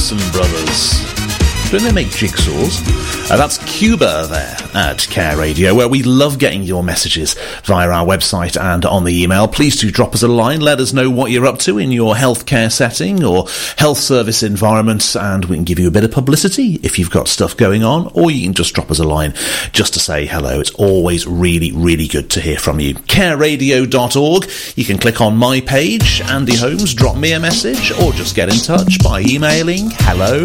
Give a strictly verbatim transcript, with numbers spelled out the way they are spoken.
Wilson Brothers. Don't they make jigsaws? Uh, that's Cuba there at Care Radio, where we love getting your messages via our website and on the email. Please do drop us a line. Let us know what you're up to in your healthcare setting or health service environment, and we can give you a bit of publicity if you've got stuff going on, or you can just drop us a line just to say hello. It's always really, really good to hear from you. care radio dot org. You can click on my page, Andy Holmes, drop me a message, or just get in touch by emailing hello